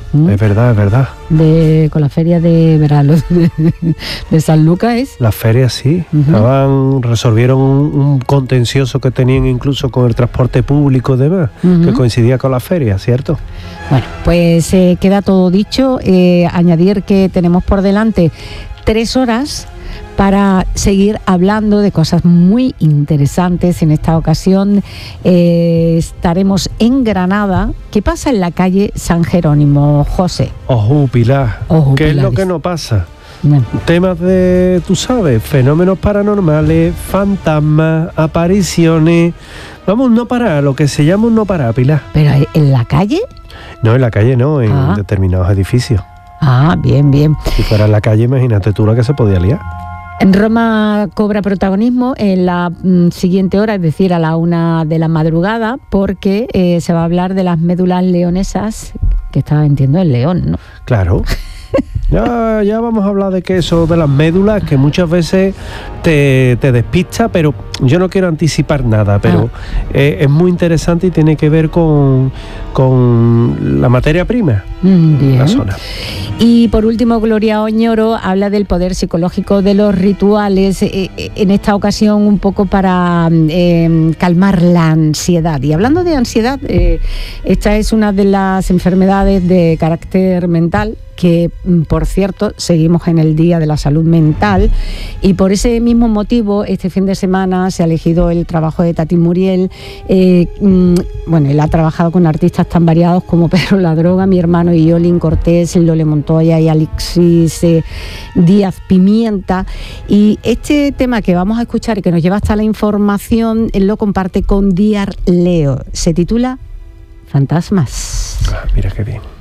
Es verdad. Con la feria de verano de San Lucas es. Las ferias sí, resolvieron un contencioso que tenían incluso con el transporte público y demás, que coincidía con la feria, ¿cierto? Bueno, pues queda todo dicho. Añadir que tenemos por delante 3 horas para seguir hablando de cosas muy interesantes. En esta ocasión estaremos en Granada. ¿Qué pasa en la calle San Jerónimo, José? Ojo, Pilar. ¿Qué es lo que no pasa? Temas de, tú sabes, fenómenos paranormales, fantasmas, apariciones. Vamos, no parar, lo que se llama un no parar, Pilar. ¿Pero en la calle? No, en la calle no, en determinados edificios. Bien. Si fuera en la calle, imagínate tú la que se podía liar. En Roma cobra protagonismo en la siguiente hora, es decir, a la 1 de la madrugada, porque se va a hablar de las médulas leonesas que estaba vendiendo el León, ¿no? Claro. Ya vamos a hablar de que eso de las médulas, que muchas veces te despista, pero yo no quiero anticipar nada, pero es muy interesante y tiene que ver con la materia prima. Bien. La zona. Y por último, Gloria Oñoro habla del poder psicológico de los rituales, en esta ocasión un poco para calmar la ansiedad. Y hablando de ansiedad, esta es una de las enfermedades de carácter mental que, por cierto, seguimos en el Día de la Salud Mental, y por ese mismo motivo este fin de semana se ha elegido el trabajo de Tati Muriel. Bueno, él ha trabajado con artistas tan variados como Pedro La Droga, Mi Hermano y Yolín Cortés, Lole Montoya y Alexis Díaz Pimienta, y este tema que vamos a escuchar y que nos lleva hasta la información, él lo comparte con Diar Leo. Se titula Fantasmas. Mira qué bien.